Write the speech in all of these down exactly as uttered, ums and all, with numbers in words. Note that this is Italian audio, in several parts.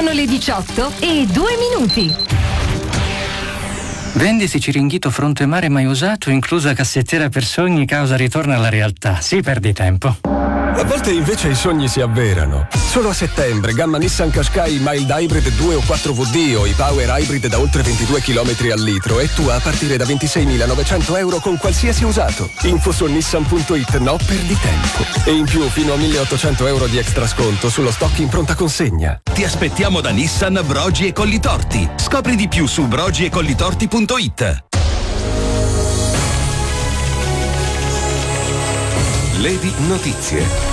Sono le diciotto e due minuti. Venditi Ciringhito Fronte Mare mai usato, inclusa cassettera per sogni, causa ritorno alla realtà. Sì, perdi tempo. A volte invece i sogni si avverano. Solo a settembre, gamma Nissan Qashqai Mild Hybrid due o quattro V D o i Power Hybrid da oltre ventidue chilometri al litro e tua a partire da ventiseimilanovecento euro con qualsiasi usato. Info su nissan punto it, no perdi tempo. E in più fino a milleottocento euro di extra sconto sullo stock in pronta consegna. Ti aspettiamo da Nissan Brogi e Collitorti. Scopri di più su brogi e collitorti punto it. Lady Notizie.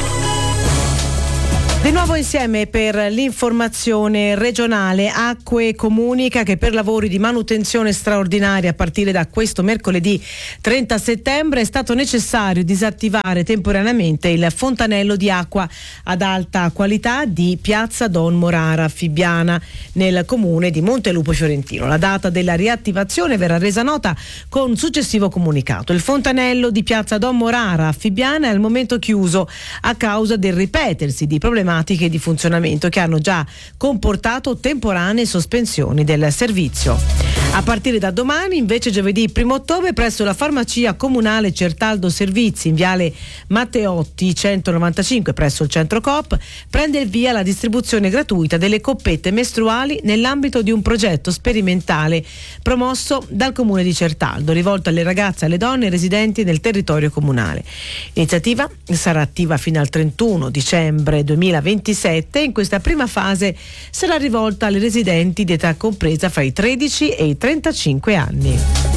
Di nuovo insieme per l'informazione regionale. Acque comunica che per lavori di manutenzione straordinaria a partire da questo mercoledì trenta settembre è stato necessario disattivare temporaneamente il fontanello di acqua ad alta qualità di Piazza Don Morara Fibbiana nel comune di Montelupo Fiorentino. La data della riattivazione verrà resa nota con successivo comunicato. Il fontanello di Piazza Don Morara Fibbiana è al momento chiuso a causa del ripetersi di problematiche di funzionamento che hanno già comportato temporanee sospensioni del servizio. A partire da domani, invece, giovedì primo ottobre, presso la farmacia comunale Certaldo Servizi in viale Matteotti centonovantacinque presso il centro Coop, prende il via la distribuzione gratuita delle coppette mestruali nell'ambito di un progetto sperimentale promosso dal comune di Certaldo, rivolto alle ragazze e alle donne residenti nel territorio comunale. L'iniziativa sarà attiva fino al trentuno dicembre duemilaventisette. In questa prima fase sarà rivolta alle residenti di età compresa fra i tredici e i trentacinque anni.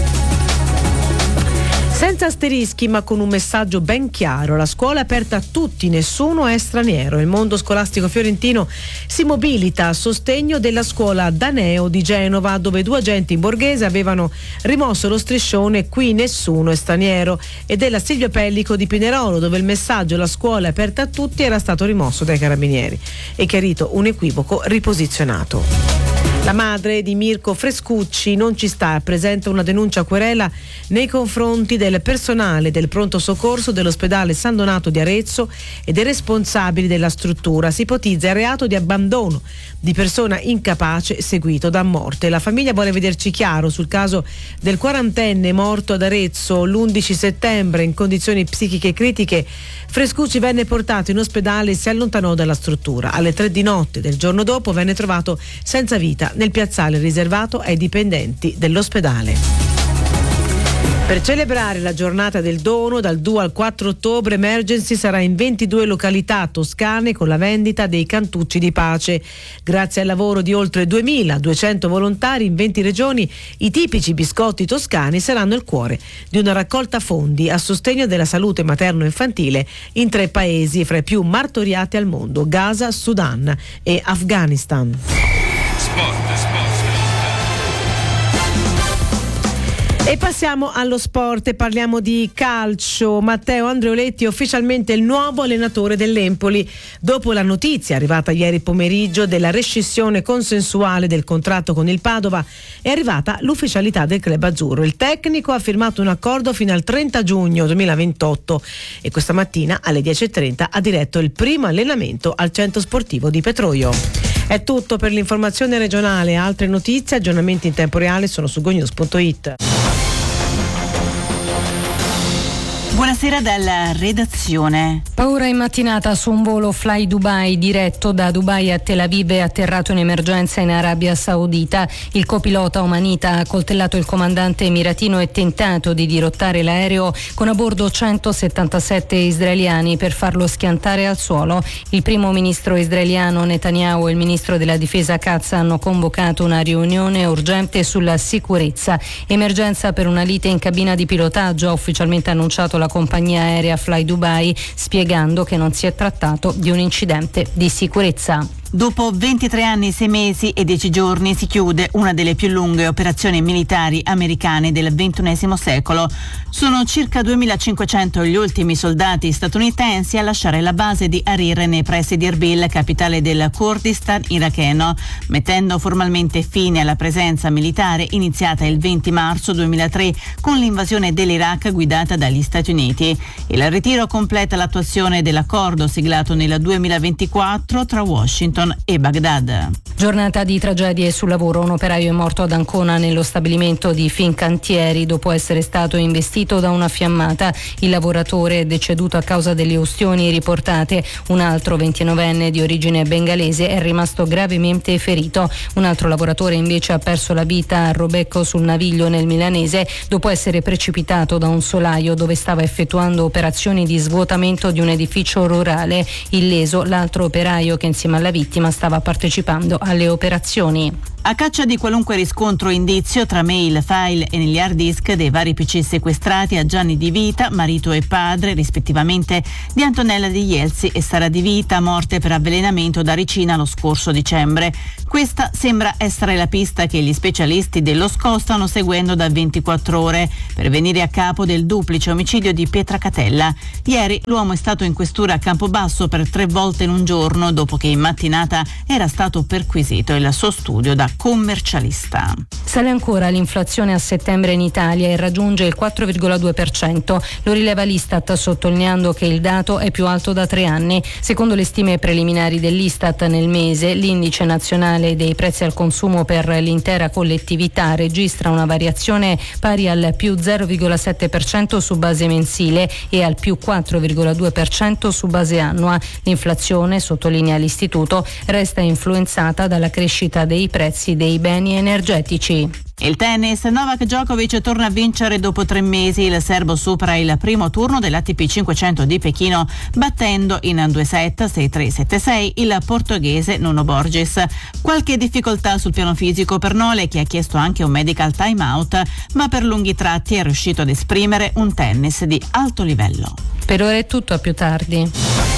Senza asterischi ma con un messaggio ben chiaro, la scuola è aperta a tutti, nessuno è straniero. Il mondo scolastico fiorentino si mobilita a sostegno della scuola Daneo di Genova, dove due agenti in borghese avevano rimosso lo striscione "Qui nessuno è straniero", e della Silvio Pellico di Pinerolo, dove il messaggio "La scuola è aperta a tutti" era stato rimosso dai carabinieri e chiarito un equivoco riposizionato. La madre di Mirko Frescucci non ci sta, presenta una denuncia a querela nei confronti del personale del pronto soccorso dell'ospedale San Donato di Arezzo e dei responsabili della struttura. Si ipotizza il reato di abbandono di persona incapace seguito da morte. La famiglia vuole vederci chiaro sul caso del quarantenne morto ad Arezzo l'undici settembre in condizioni psichiche critiche. Frescucci venne portato in ospedale e si allontanò dalla struttura. Alle tre di notte del giorno dopo venne trovato senza vita nel piazzale riservato ai dipendenti dell'ospedale. Per celebrare la giornata del dono, dal due al quattro ottobre, Emergency sarà in ventidue località toscane con la vendita dei cantucci di pace. Grazie al lavoro di oltre duemiladuecento volontari in venti regioni, i tipici biscotti toscani saranno il cuore di una raccolta fondi a sostegno della salute materno-infantile in tre paesi fra i più martoriati al mondo: Gaza, Sudan e Afghanistan. Sport, sport. E passiamo allo sport e parliamo di calcio. Matteo Andreoletti è ufficialmente il nuovo allenatore dell'Empoli. Dopo la notizia arrivata ieri pomeriggio della rescissione consensuale del contratto con il Padova, è arrivata l'ufficialità del club azzurro. Il tecnico ha firmato un accordo fino al trenta giugno duemilaventotto e questa mattina alle dieci e trenta ha diretto il primo allenamento al centro sportivo di Petroio. È tutto per l'informazione regionale. Altre notizie, aggiornamenti in tempo reale sono su gonews punto it. Buonasera dalla redazione. Paura in mattinata su un volo Fly Dubai diretto da Dubai a Tel Aviv, è atterrato in emergenza in Arabia Saudita. Il copilota omanita ha accoltellato il comandante emiratino e tentato di dirottare l'aereo con a bordo centosettantasette israeliani per farlo schiantare al suolo. Il primo ministro israeliano Netanyahu e il ministro della difesa Katz hanno convocato una riunione urgente sulla sicurezza. Emergenza per una lite in cabina di pilotaggio, ha ufficialmente annunciato la compagnia aerea Fly Dubai, spiegando che non si è trattato di un incidente di sicurezza. Dopo ventitré anni, sei mesi e dieci giorni si chiude una delle più lunghe operazioni militari americane del ventunesimo secolo. Sono circa duemilacinquecento gli ultimi soldati statunitensi a lasciare la base di Harir nei pressi di Erbil, capitale del Kurdistan iracheno, mettendo formalmente fine alla presenza militare iniziata il venti marzo duemilatré con l'invasione dell'Iraq guidata dagli Stati Uniti. Il ritiro completa l'attuazione dell'accordo siglato nel duemilaventiquattro tra Washington Washington e Baghdad. Giornata di tragedie sul lavoro. Un operaio è morto ad Ancona nello stabilimento di Fincantieri dopo essere stato investito da una fiammata. Il lavoratore è deceduto a causa delle ustioni riportate. Un altro ventinovenne di origine bengalese è rimasto gravemente ferito. Un altro lavoratore invece ha perso la vita a Robecco sul Naviglio nel Milanese dopo essere precipitato da un solaio dove stava effettuando operazioni di svuotamento di un edificio rurale. Illeso l'altro operaio che insieme alla vittima stava partecipando alle operazioni. A caccia di qualunque riscontro o indizio tra mail, file e negli hard disk dei vari P C sequestrati a Gianni Di Vita, marito e padre rispettivamente di Antonella Di Jelzi e Sara Di Vita, morte per avvelenamento da ricina lo scorso dicembre. Questa sembra essere la pista che gli specialisti dello S C O stanno seguendo da ventiquattro ore per venire a capo del duplice omicidio di Pietracatella. Ieri l'uomo è stato in questura a Campobasso per tre volte in un giorno dopo che in mattinata era stato perquisito il suo studio da commercialista. Sale ancora l'inflazione a settembre in Italia e raggiunge il quattro virgola due per cento. Lo rileva l'Istat sottolineando che il dato è più alto da tre anni. Secondo le stime preliminari dell'Istat nel mese, l'indice nazionale dei prezzi al consumo per l'intera collettività registra una variazione pari al più zero virgola sette per cento su base mensile e al più quattro virgola due per cento su base annua. L'inflazione, sottolinea l'istituto, resta influenzata dalla crescita dei prezzi dei beni energetici. Il tennis, Novak Djokovic torna a vincere dopo tre mesi. Il serbo supera il primo turno dell'A T P cinquecento di Pechino battendo in due set sei tre sette sei il portoghese Nuno Borges. Qualche difficoltà sul piano fisico per Nole, che ha chiesto anche un medical time out, ma per lunghi tratti è riuscito ad esprimere un tennis di alto livello. Per ora è tutto, a più tardi.